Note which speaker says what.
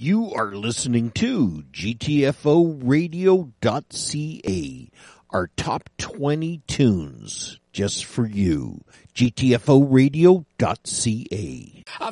Speaker 1: You are listening to GTFOradio.ca, our top 20 tunes just for you. GTFOradio.ca.